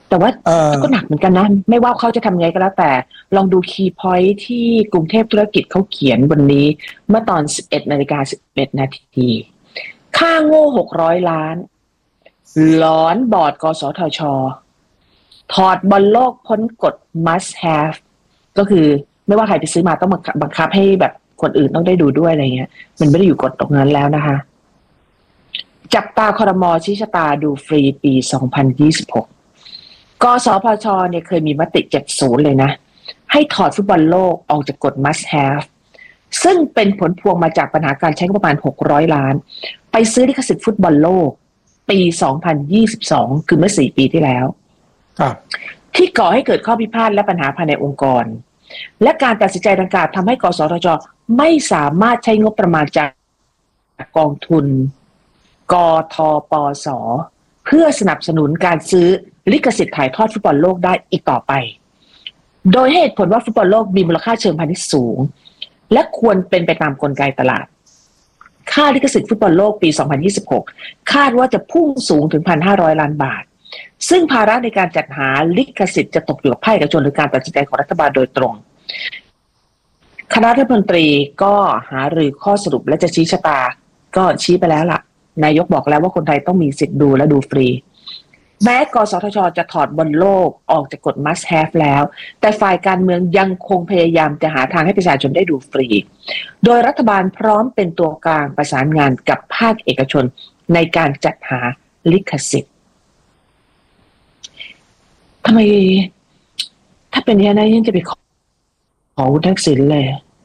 แต่ว่าก็หนักเหมือนกันนะไม่ว่าเขาจะทำไงก็แล้วแต่ลองดูคีย์พอยท์ที่กรุงเทพธุรกิจเขาเขียนบนนี้เมื่อตอน 11:11 น.ค่าโง่600 ล้านหลอนบอร์ดกสทช.ถอดบอลโลกพ้นกฎ must have ก็คือไม่ว่าใครไปซื้อมาต้องบังคับให้แบบคนอื่นต้องได้ดูด้วยอะไรเงี้ยมันไม่ได้อยู่กฎตรงนั้นแล้วนะคะจับตาครม.ชี้ชะตาดูฟรีปี 2026 กสพช.เนี่ยเคยมีมติ 70 เลยนะให้ถอดฟุตบอลโลกออกจากกฎ must have ซึ่งเป็นผลพวงมาจากปัญหาการใช้งบประมาณ600 ล้านไปซื้อลิขสิทธิ์ฟุตบอลโลกปี 2022 คือเมื่อ 4 ปีที่แล้วที่ก่อให้เกิดข้อพิพาทและปัญหาภายในองค์กรและการตัดสินใจดังกล่าวทำให้กสทช.ไม่สามารถใช้งบประมาณจากกองทุนกทปส.เพื่อสนับสนุนการซื้อลิขสิทธิ์ถ่ายทอดฟุตบอลโลกได้อีกต่อไปโดยเหตุผลว่าฟุตบอลโลกมีมูลค่าเชิงพาณิชย์สูงและควรเป็นไปตามกลไกตลาดค่าลิขสิทธิ์ฟุตบอลโลกปี 2026 คาดว่าจะพุ่งสูงถึง 1,500 ล้านบาทซึ่งภาระในการจัดหาลิขสิทธิ์จะตกอยู่กับภาคเอกชนหรือการตัดสินใจของรัฐบาลโดยตรงคณะรัฐมนตรีก็หารือข้อสรุปและจะชี้ชะตาก็ชี้ไปแล้วล่ะนายกบอกแล้วว่าคนไทยต้องมีสิทธิ์ดูและดูฟรีแม้กสทช.จะถอดบอลโลกออกจากกฎ must have แล้วแต่ฝ่ายการเมืองยังคงพยายามจะหาทางให้ประชาชนได้ดูฟรีโดยรัฐบาลพร้อมเป็นตัวกลางประสานงานกับภาคเอกชนในการจัดหาลิขสิทธิ์ทำไมถ้าเป็นอย่างนั้นยังจะไปขอคุณทักษิณเลย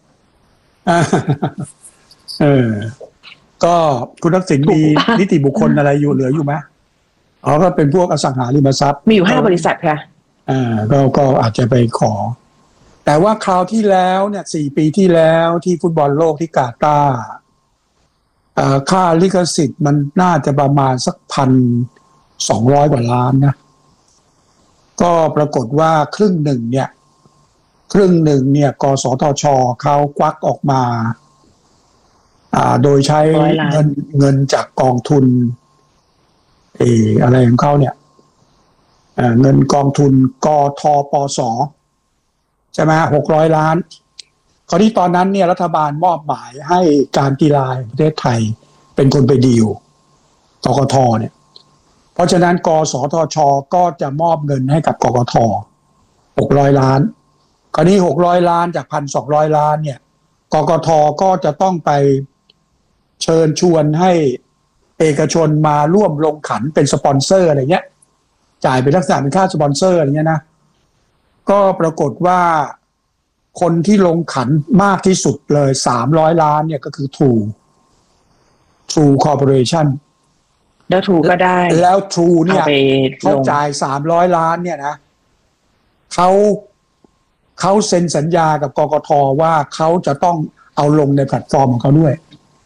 ก็คุณทักษิณมีนิติบุคคลอะไรอยู่เหลืออยู่ไหมก็เป็นพวกอสังหาริมทรัพย์มีอยู่5 บริษัทค่ะก็อาจจะไปขอแต่ว่าคราวที่แล้วเนี่ย4 ปีที่แล้วที่ฟุตบอลโลกที่กาตาร์ค่าลิขสิทธิ์มันน่าจะประมาณสัก1,200 กว่าล้านนะก็ปรากฏว่าครึ่งหนึ่งเนี่ยกสทช.เขาควักออกมาโดยใช้เงินจากกองทุนอะไรของเขาเนี่ยเงินกองทุนกทปส.ใช่ไหม600 ล้านคราวนี้ตอนนั้นเนี่ยรัฐบาลมอบหมายให้การกีฬาแห่งประเทศไทยเป็นคนไปดีลกกท.เนี่ยเพราะฉะนั้นกสทช.ก็จะมอบเงินให้กับกกท. 600 ล้านคราวนี้600 ล้านจาก 1,200 ล้านเนี่ยกกท.ก็จะต้องไปเชิญชวนให้เอกชนมาร่วมลงขันเป็นสปอนเซอร์อะไรเงี้ยจ่ายเป็นลักษณะเป็นค่าสปอนเซอร์อะไรเงี้ยนะก็ปรากฏว่าคนที่ลงขันมากที่สุดเลย300 ล้านเนี่ยก็คือ True Corporation แล้ว True ก็ได้แล้ว True เนี่ยเขาจ่าย300 ล้านเนี่ยนะเขาเซ็นสัญญากับกกท.ว่าเขาจะต้องเอาลงในแพลตฟอร์มของเขาด้วย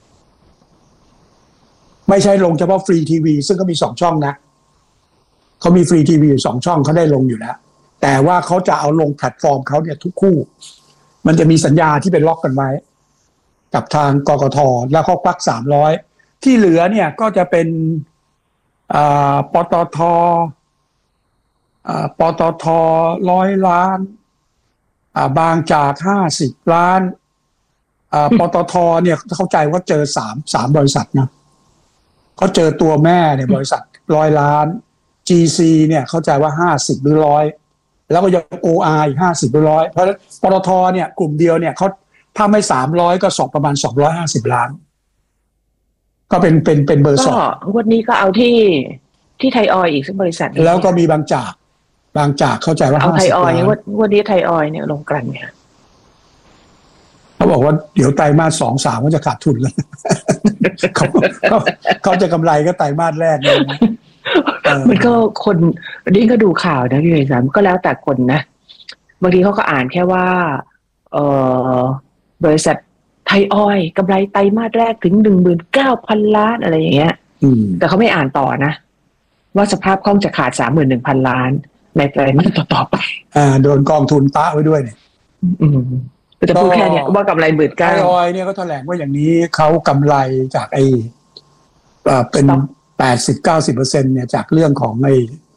ไม่ใช่ลงเฉพาะฟรีทีวีซึ่งก็มี2 ช่องนะเขามีฟรีทีวีอยู่2 ช่องเขาได้ลงอยู่แล้วแต่ว่าเขาจะเอาลงแพลตฟอร์มเขาเนี่ยทุกคู่มันจะมีสัญญาที่เป็นล็อกกันไว้กับทางกกท.แล้วเขาควัก300ที่เหลือเนี่ยก็จะเป็นปตท. 100 ล้านบางจาก50 ล้านปตท.เนี่ยเข้าใจว่าเจอ3บริษัทนะเขาเจอตัวแม่เนี่ยบริษัท100 ล้าน GC เนี่ยเข้าใจว่า50 หรือ 100แล้วก็ยัง OR อีก50 หรือ 100เพราะปตท.เนี่ยกลุ่มเดียวเนี่ยเขาถ้าไม่300ก็ประมาณ250 ล้านก็เป็นเบอร์2 งวดนี้ก็เอาที่ไทยออยล์อีกสักบริษัทแล้วก็มีบางจากเข้าใจว่าเอาไทยออยล์วันนี้ไทยออยล์เนี่ยลงกันเนี่ยเขาบอกว่าเดี๋ยวไตรมาส 2-3ก็จะขาดทุนแล้วเขาจะกำไรก็ไตรมาสแรกเลยนะมันก็คนนี่ก็ดูข่าวนะพี่เอกสารก็แล้วแต่คนนะบางทีเขาก็อ่านแค่ว่าบริษัทไทยออยล์กำไรไตรมาสแรกถึง 19,000 ล้านอะไรอย่างเงี้ยแต่เขาไม่อ่านต่อนะว่าสภาพคล่องจะขาด 31,000 ล้านในไตรมาสต่อไปโดนกองทุนตะไว้ด้วยเนี่ยจะพูดแค่นี้ว่ากำไร 19,000 ไทยออยล์เนี่ยเขาแถลงว่าอย่างนี้เขากำไรจากเป็น 80-90% เนี่ยจากเรื่องของ